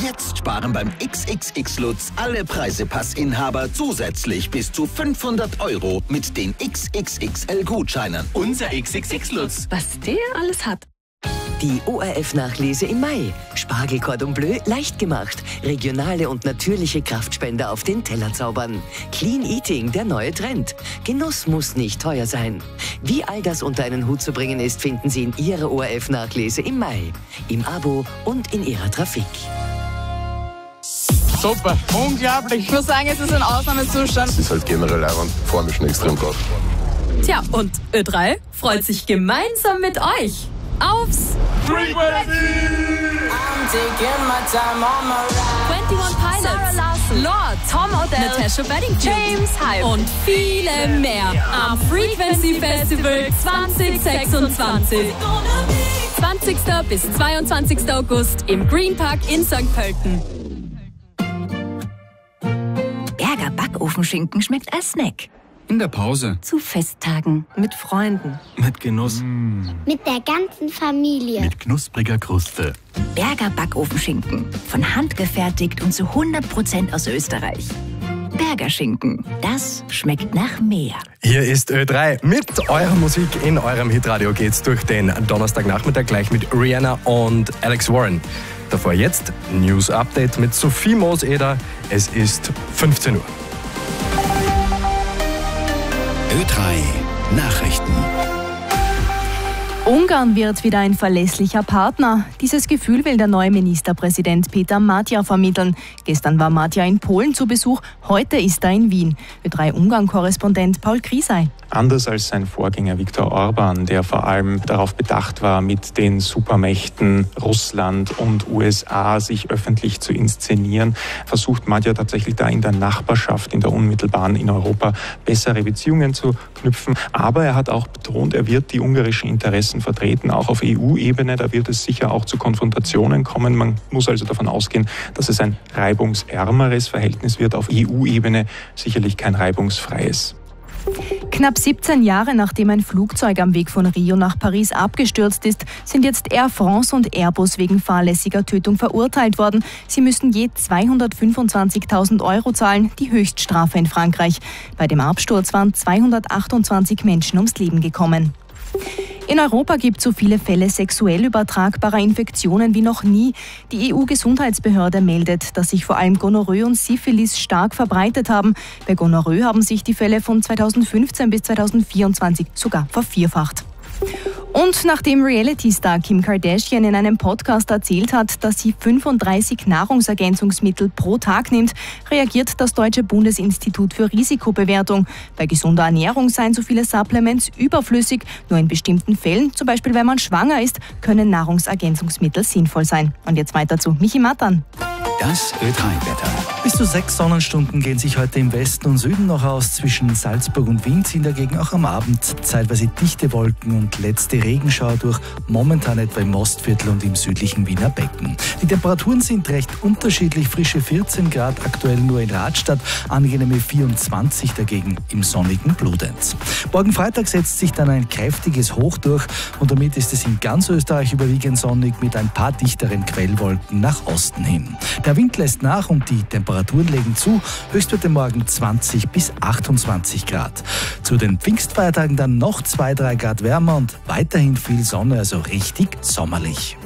Jetzt sparen beim XXX Lutz alle Preisepass-Inhaber zusätzlich bis zu 500 € mit den XXXL-Gutscheinen. Unser XXX Lutz. Was der alles hat. Die ORF-Nachlese im Mai. Spargel Cordon Bleu leicht gemacht. Regionale und natürliche Kraftspender auf den Teller zaubern. Clean Eating, der neue Trend. Genuss muss nicht teuer sein. Wie all das unter einen Hut zu bringen ist, finden Sie in Ihrer ORF-Nachlese im Mai. Im Abo und in Ihrer Trafik. Super, unglaublich. Ich muss sagen, es ist ein Ausnahmezustand. Es ist halt generell einfach formischen extrem gut. Tja, und Ö3 freut sich gemeinsam mit euch aufs Frequency! 21 Pilots, Lord, Tom Odell, Natasha Bedingfield, James Hype und viele mehr am Frequency Festival 2026. 20. bis 22. August im Green Park in St. Pölten. Berger Backofenschinken schmeckt als Snack. In der Pause. Zu Festtagen. Mit Freunden. Mit Genuss. Mit der ganzen Familie. Mit knuspriger Kruste. Berger Backofenschinken. Von Hand gefertigt und zu 100% aus Österreich. Berger Schinken. Das schmeckt nach mehr. Hier ist Ö3. Mit eurer Musik in eurem Hitradio geht's durch den Donnerstagnachmittag gleich mit Rihanna und Alex Warren. Davor jetzt News Update mit Sophie Moos-Eder. Es ist 15 Uhr. Ö3 Nachrichten. Ungarn wird wieder ein verlässlicher Partner. Dieses Gefühl will der neue Ministerpräsident Peter Matjar vermitteln. Gestern war Matjar in Polen zu Besuch, heute ist er in Wien. Ö3-Ungarn-Korrespondent Paul Krisay. Anders als sein Vorgänger Viktor Orban, der vor allem darauf bedacht war, mit den Supermächten Russland und USA sich öffentlich zu inszenieren, versucht Matjar tatsächlich da in der Nachbarschaft, in der unmittelbaren in Europa, bessere Beziehungen zu knüpfen. Aber er hat auch betont, er wird die ungarischen Interessen vertreten, auch auf EU-Ebene. Da wird es sicher auch zu Konfrontationen kommen. Man muss also davon ausgehen, dass es ein reibungsärmeres Verhältnis wird. Auf EU-Ebene sicherlich kein reibungsfreies. Knapp 17 Jahre nachdem ein Flugzeug am Weg von Rio nach Paris abgestürzt ist, sind jetzt Air France und Airbus wegen fahrlässiger Tötung verurteilt worden. Sie müssen je 225.000 € zahlen, die Höchststrafe in Frankreich. Bei dem Absturz waren 228 Menschen ums Leben gekommen. In Europa gibt es so viele Fälle sexuell übertragbarer Infektionen wie noch nie. Die EU-Gesundheitsbehörde meldet, dass sich vor allem Gonorrhoe und Syphilis stark verbreitet haben. Bei Gonorrhoe haben sich die Fälle von 2015 bis 2024 sogar vervierfacht. Und nachdem Reality-Star Kim Kardashian in einem Podcast erzählt hat, dass sie 35 Nahrungsergänzungsmittel pro Tag nimmt, reagiert das Deutsche Bundesinstitut für Risikobewertung. Bei gesunder Ernährung seien so viele Supplements überflüssig. Nur in bestimmten Fällen, zum Beispiel wenn man schwanger ist, können Nahrungsergänzungsmittel sinnvoll sein. Und jetzt weiter zu Michi Mattan. Das Ö3-Wetter. Bis zu 6 Sonnenstunden gehen sich heute im Westen und Süden noch aus. Zwischen Salzburg und Wien ziehen dagegen auch am Abend zeitweise dichte Wolken und letzte Regenschauer durch, momentan etwa im Ostviertel und im südlichen Wiener Becken. Die Temperaturen sind recht unterschiedlich, frische 14 Grad, aktuell nur in Radstadt, angenehme 24 dagegen im sonnigen Bludenz. Morgen Freitag setzt sich dann ein kräftiges Hoch durch und damit ist es in ganz Österreich überwiegend sonnig mit ein paar dichteren Quellwolken nach Osten hin. Der Wind lässt nach und die Temperaturen legen zu. Höchstwerte morgen 20 bis 28 Grad. Zu den Pfingstfeiertagen dann noch 2-3 Grad wärmer und weiterhin viel Sonne, also richtig sommerlich.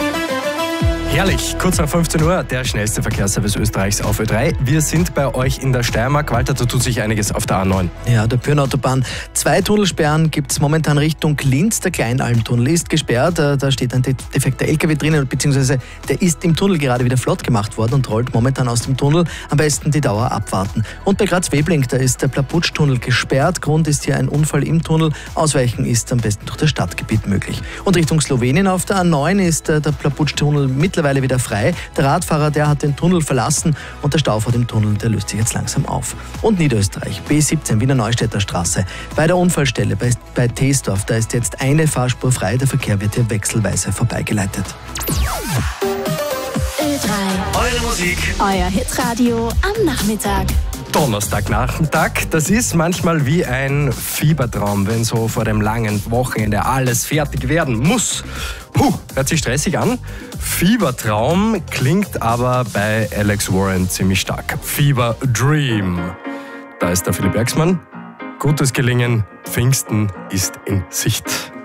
Herrlich, kurz nach 15 Uhr, der schnellste Verkehrsservice Österreichs auf Ö3. Wir sind bei euch in der Steiermark. Walter, da tut sich einiges auf der A9. Ja, der Pyrnautobahn. 2 Tunnelsperren gibt es momentan Richtung Linz. Der Kleinalmtunnel ist gesperrt. Da steht ein defekter LKW drinnen, beziehungsweise der ist im Tunnel gerade wieder flott gemacht worden und rollt momentan aus dem Tunnel. Am besten die Dauer abwarten. Und bei Graz-Webling, da ist der Plaputsch-Tunnel gesperrt. Grund ist hier ein Unfall im Tunnel. Ausweichen ist am besten durch das Stadtgebiet möglich. Und Richtung Slowenien auf der A9 ist der Plaputsch-Tunnel mittlerweile wieder frei. Der Radfahrer, der hat den Tunnel verlassen und der Stau vor dem Tunnel, der löst sich jetzt langsam auf. Und Niederösterreich, B17, Wiener Neustädter Straße. Bei der Unfallstelle bei Teesdorf, da ist jetzt eine Fahrspur frei. Der Verkehr wird hier wechselweise vorbeigeleitet. Ö3. Eure Musik. Euer Hitradio am Nachmittag. Donnerstagnachmittag, das ist manchmal wie ein Fiebertraum, wenn so vor dem langen Wochenende alles fertig werden muss. Hört sich stressig an. Fiebertraum klingt aber bei Alex Warren ziemlich stark. Fever Dream. Da ist der Philipp Bergsmann. Gutes Gelingen. Pfingsten ist in Sicht.